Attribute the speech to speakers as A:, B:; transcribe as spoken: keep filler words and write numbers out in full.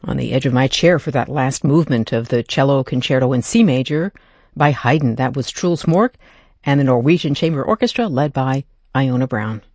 A: on the edge of my chair for that last movement of the Cello Concerto in C Major by Haydn. That was Truls Mork and the Norwegian Chamber Orchestra led by Iona Brown.